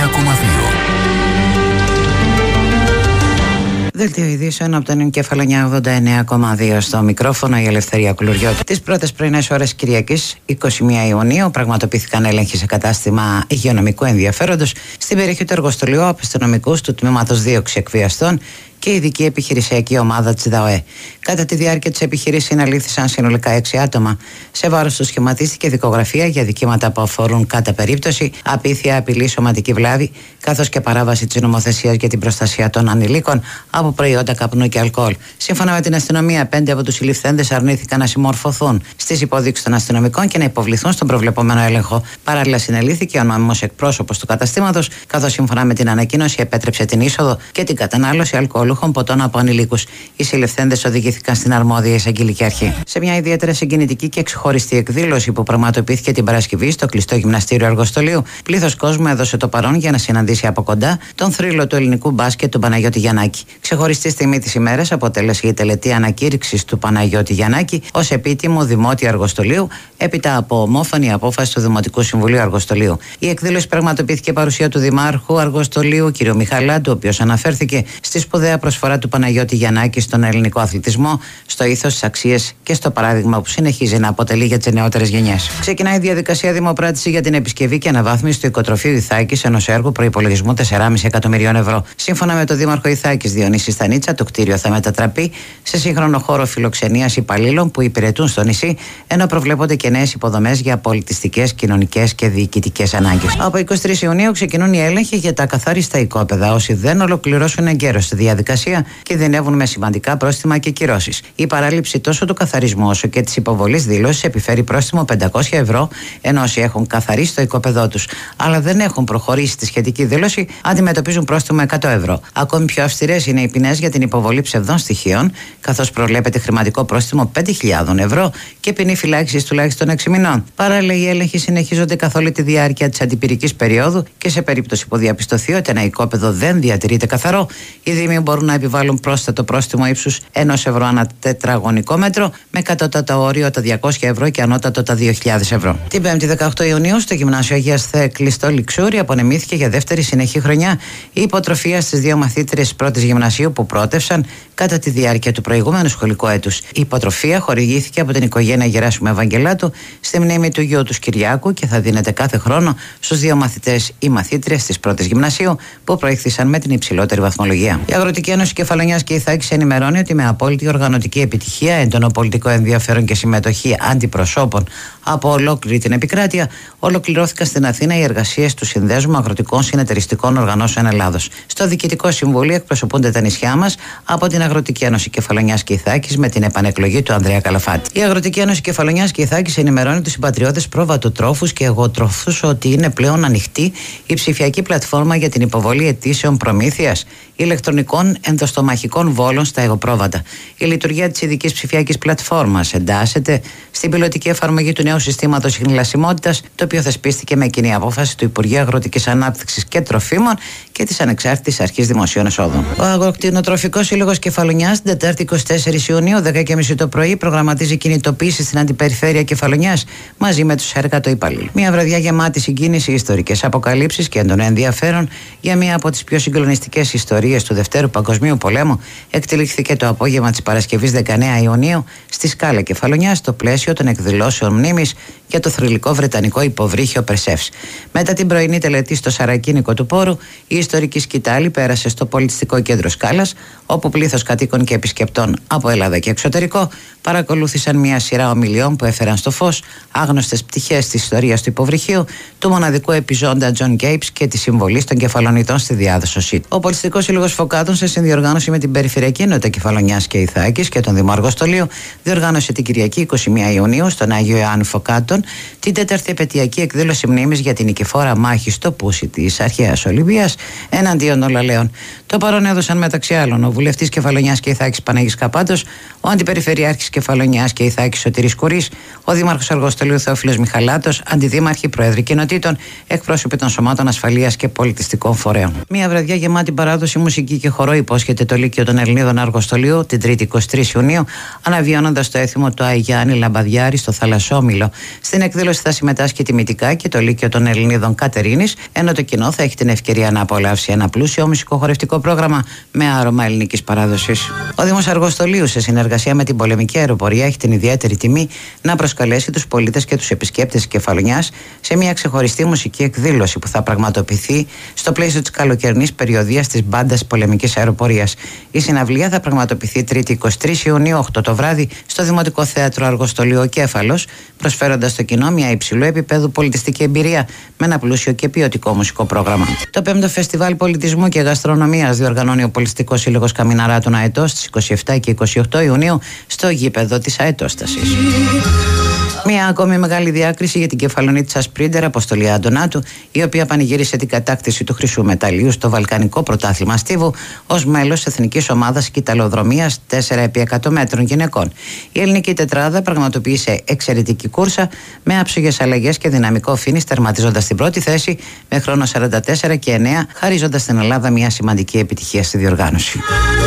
Δελτίο ειδήσεων από τον Κεφαλονιά 89,2 στο μικρόφωνο, η Ελευθερία Κουλουριώτη. Τις πρώτες πρωινές ώρες Κυριακής 21 Ιουνίου πραγματοποιήθηκαν έλεγχοι σε κατάστημα υγειονομικού ενδιαφέροντος στην περιοχή του εργοστολίου από αστυνομικούς του τμήματος δίωξη εκβιαστών και ειδική επιχειρησιακή ομάδα της ΔΑΟΕ. Κατά τη διάρκεια της επιχείρησης συναλήφθησαν συνολικά 6 άτομα. Σε βάρος τους σχηματίστηκε δικογραφία για δικήματα που αφορούν κατά περίπτωση απίθεια, απειλή, σωματική βλάβη, καθώς και παράβαση της νομοθεσίας για την προστασία των ανηλίκων από προϊόντα καπνού και αλκοόλ. Σύμφωνα με την αστυνομία, 5 από τους συλληφθέντες αρνήθηκαν να συμμορφωθούν στις υποδείξεις των αστυνομικών και να υποβληθούν στον προβλεπόμενο έλεγχο. Παράλληλα, συνελήφθηκε ο νόμιμος εκπρόσωπος του καταστήματος, καθώς σύμφωνα με την ανακοίνωση επέτρεψε την είσοδο και την κατανάλωση αλκοόλου ποτών από ανηλίκους. Οι συλληφθέντες οδηγήθηκαν στην αρμόδια εισαγγελική αρχή. Σε μια ιδιαίτερα συγκινητική και ξεχωριστή εκδήλωση που πραγματοποιήθηκε την Παρασκευή στο κλειστό γυμναστήριο Αργοστολίου, πλήθος κόσμου έδωσε το παρόν για να συναντήσει από κοντά τον θρύλο του ελληνικού μπάσκετ, τον Παναγιώτη Γιαννάκη. Ξεχωριστή στιγμή της ημέρας αποτέλεσε η τελετή ανακήρυξης του Παναγιώτη Γιαννάκη ως επίτιμο δημότη Αργοστολίου, έπειτα από ομόφωνη απόφαση του Δημοτικού Συμβουλίου Αργοστολίου. Η εκδήλωση πραγματοποιήθηκε παρουσία του Δημάρχου Αργοστολίου, κ. Μιχαλάντου, ο οποίος αναφέρθηκε στη σπουδαία προσφορά του Παναγιώτη Γιαννάκη στον ελληνικό αθλητισμό, στο ήθος, στις αξίες και στο παράδειγμα που συνεχίζει να αποτελεί για τις νεότερες γενιές. Ξεκινάει η διαδικασία δημοπράτηση για την επισκευή και αναβάθμιση του οικοτροφείου Ιθάκης, ενός έργου προϋπολογισμού 4,5 εκατομμυρίων ευρώ. Σύμφωνα με τον Δήμαρχο Ιθάκης Διονύση Στανίτσα, το κτίριο θα μετατραπεί σε σύγχρονο χώρο φιλοξενίας υπαλλήλων που υπηρετούν στο νησί, ενώ προβλέπονται και νέες υποδομές για πολιτιστικές, κοινωνικές και διοικητικές ανάγκες. Από 23 Ιουνίου ξεκινούν οι έλεγχοι για τα ακαθάριστα οικόπεδα. Όσοι δεν ολοκληρώσουν εγκαίρως τη διαδικασία κινδυνεύουν με σημαντικά πρόστιμα και κυρώσεις. Η παράληψη τόσο του καθαρισμού όσο και της υποβολής δήλωσης επιφέρει πρόστιμο 500 ευρώ, ενώ όσοι έχουν καθαρίσει το οικόπεδό τους αλλά δεν έχουν προχωρήσει τη σχετική δήλωση αντιμετωπίζουν πρόστιμο 100 ευρώ. Ακόμη πιο αυστηρές είναι οι ποινές για την υποβολή ψευδών στοιχείων, καθώς προβλέπεται χρηματικό πρόστιμο 5.000 ευρώ και ποινή φυλάκισης τουλάχιστον 6 μηνών. Παράλληλα, οι έλεγχοι συνεχίζονται καθ' όλη τη διάρκεια της αντιπυρικής περίοδου και σε περίπτωση που διαπιστωθεί ότι ένα οικόπεδο δεν διατηρείται καθαρό, οι Δήμοι μπορούν να επιβάλλουν πρόσθετο πρόστιμο ύψους 1 ευρώ ανά τετραγωνικό μέτρο, με κατώτατο όριο τα 200 ευρώ και ανώτατο τα 2.000 ευρώ. Την 5η 18 Ιουνίου, στο Γυμνάσιο Αγίας Θεέ κλειστό Λιξούρι, απονεμήθηκε για δεύτερη συνεχή χρονιά η υποτροφία στις 2 μαθήτριες πρώτης γυμνασίου που πρότευσαν κατά τη διάρκεια του προηγούμενου σχολικού έτους. Η υποτροφία χορηγήθηκε από την οικογένεια Γεράσιμου Ευαγγελάτου στη μνήμη του γιου του Κυριάκου και θα δίνεται κάθε χρόνο στους 2 μαθητές ή μαθήτριες της πρώτης γυμνασίου που προήχθησαν με την υψηλότερη βαθμολογία. Η Αγροτική Ένωση Κεφαλονιάς και Ιθάκης ενημερώνει ότι με απόλυτη οργανωτική επιτυχία, έντονο πολιτικό ενδιαφέρον και συμμετοχή αντιπροσώπων από ολόκληρη την επικράτεια, ολοκληρώθηκαν στην Αθήνα οι εργασίες του Συνδέσμου Αγροτικών Συνεταιριστικών Οργανώσεων Ελλάδος. Στο Διοικητικό Συμβούλιο εκπροσωπούνται τα νησιά μας από την Αγροτική Ένωση Κεφαλονιάς και Ιθάκης με την επανεκλογή του Ανδρέα Καλαφάτη. Η Αγροτική Ένωση Κεφαλονιάς και Ιθάκης ενημερώνει τους συμπατριώτες πρόβατοτρόφους και εγωτρόφους ότι είναι πλέον ανοιχτή η ψηφιακή πλατφόρμα για την υποβολή αιτήσεων προμήθειας ηλεκτρονικών ενδοστομαχικών βόλων στα εγωπρόβατα. Η λειτουργία της ειδικής ψηφιακής πλατφόρμας εντάσσεται στην πιλωτική εφαρμογή του νέου συστήματος ιχνηλασιμότητας, το οποίο θεσπίστηκε με κοινή απόφαση του Υπουργείου Αγροτικής Ανάπτυξης και Τροφίμων και της Ανεξάρτητης Αρχής Δημοσίων Εσόδων. Ο Αγροκτηνοτροφικός Σύλλογος Κεφαλονιάς, την Τετάρτη 24 Ιουνίου, 10:30 το πρωί, προγραμματίζει κινητοποίηση στην Αντιπεριφέρεια Κεφαλονιάς μαζί με τους εργατοϊπαλλήλους. Μια βραδιά γεμάτη συγκίνηση, ιστορικές αποκαλύψεις και έντονο ενδιαφέρον για μία από τις πιο συγκλονιστικές ιστορίες του Δευτέρου Παγκοσμίου Πολέμου εκτελήχθηκε το απόγευμα της Παρασκευής 19 Ιουνίου στη Σκάλα Κεφαλονιάς, στο πλαίσιο των εκδηλώσεων μνήμης για το θρυλικό βρετανικό υποβρύχιο Περσεύς. Μετά την πρωινή τελετή στο Σαρακίνικο του Πόρου, η ιστορική σκητάλη πέρασε στο πολιτιστικό κέντρο Σκάλας, όπου πλήθος κατοίκων και επισκεπτών από Ελλάδα και εξωτερικό παρακολούθησαν μια σειρά ομιλιών που έφεραν στο φως άγνωστες πτυχές της ιστορίας του υποβρυχίου, του μοναδικού επιζώντα Τζον Γκέιπς και τη συμβολή των Κεφαλονιτών στη διάδοση. Ο Πολιτιστικός Σύλλογος Φωκάτων, σε συνδιοργάνωση με την Περιφερειακή Ενότητα Κεφαλονιάς και Ιθάκης και τον Δήμο Αργοστολίου, διοργάνωσε την Κυριακή 21 Ιουνίου στον Άγιο Ιωάννου Φωκάτων την 4η επαιτειακή εκδήλωση μνήμης για την νικηφόρα μάχη στο Πούσι της αρχαίας Ολυμπίας εναντίον των Λαλαίων. Το παρόν έδωσαν μεταξύ άλλων ο βουλευτής Κεφαλονιάς και Ιθάκης Παναγής Καπάτος, ο αντιπεριφερειάρχης Κεφαλονιάς και Ιθάκης Σωτήρης Κουρής, ο δήμαρχος Αργοστολίου Θεόφιλος Μιχαλάτος, αντιδήμαρχοι, πρόεδροι κοινοτήτων, εκπρόσωποι των σωμάτων ασφαλείας και πολιτιστικών φορέων. Μια βραδιά γεμάτη παράδοση, μουσική και χορό υπόσχεται το Λύκειο των Ελληνίδων Αργοστολίου την 3η 23 Ιουνίου, αναβιώνοντας το έθιμο του Άι Γιάννη Λαμπαδιάρη στο Θαλασσόμυλο, στη Στην εκδήλωση θα συμμετάσχει τιμητικά και το Λύκειο των Ελληνίδων Κατερίνης, ενώ το κοινό θα έχει την ευκαιρία να απολαύσει ένα πλούσιο μουσικοχορευτικό πρόγραμμα με άρωμα ελληνικής παράδοσης. Ο Δήμος Αργοστολίου, σε συνεργασία με την Πολεμική Αεροπορία, έχει την ιδιαίτερη τιμή να προσκαλέσει τους πολίτες και τους επισκέπτες Κεφαλονιάς σε μια ξεχωριστή μουσική εκδήλωση που θα πραγματοποιηθεί στο πλαίσιο της καλοκαιρινής περιοδίας της Μπάντας Πολεμικής Αεροπορίας. Η συναυλία θα πραγματοποιηθεί 3η 23 Ιουνίου 8 το βράδυ στο Δημοτικό Θέατρο Αργοστολίου ο Κέφαλος, προσφέροντας στο κοινό μια υψηλού επίπεδου πολιτιστική εμπειρία με ένα πλούσιο και ποιοτικό μουσικό πρόγραμμα. Το 5ο Φεστιβάλ Πολιτισμού και Γαστρονομίας διοργανώνει ο Πολιτιστικός Σύλλογος Καμιναράτων Αετός στις 27 και 28 Ιουνίου στο γήπεδο της Αετόστασης. Μια ακόμη μεγάλη διάκριση για την Κεφαλονίτησα Σπρίντερ Αποστολή Αντωνάτου, η οποία πανηγύρισε την κατάκτηση του χρυσού μεταλλίου στο Βαλκανικό Πρωτάθλημα Στίβου ως μέλος εθνικής ομάδας κυταλοδρομίας 4x100 μέτρων γυναικών. Η ελληνική τετράδα πραγματοποίησε εξαιρετική κούρσα με άψογες αλλαγές και δυναμικό φίνις, τερματίζοντας την πρώτη θέση με χρόνο 44 και 9, χαρίζοντας στην Ελλάδα μια σημαντική επιτυχία στη διοργάνωση.